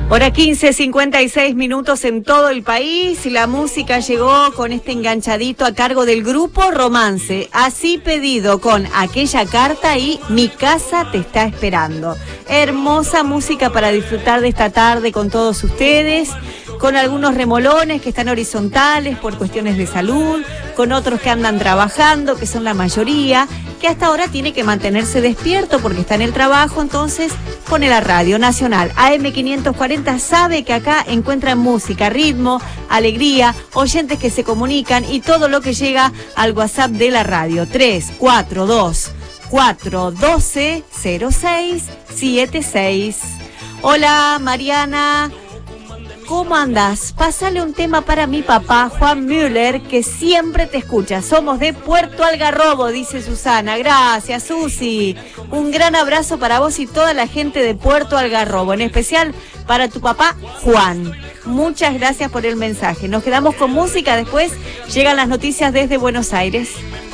Hora 15:56 minutos en todo el país y la música llegó con este enganchadito a cargo del grupo Romance. Así pedido con Aquella Carta y Mi Casa Te Está Esperando. Hermosa música para disfrutar de esta tarde con todos ustedes, con algunos remolones que están horizontales por cuestiones de salud, con otros que andan trabajando, que son la mayoría, que hasta ahora tiene que mantenerse despierto porque está en el trabajo, entonces pone la radio nacional AM540, sabe que acá encuentran música, ritmo, alegría, oyentes que se comunican y todo lo que llega al WhatsApp de la radio, 342-412-0676. Hola Mariana, ¿cómo andás? Pásale un tema para mi papá, Juan Müller, que siempre te escucha. Somos de Puerto Algarrobo, dice Susana. Gracias, Susi. Un gran abrazo para vos y toda la gente de Puerto Algarrobo, en especial para tu papá, Juan. Muchas gracias por el mensaje. Nos quedamos con música, después llegan las noticias desde Buenos Aires.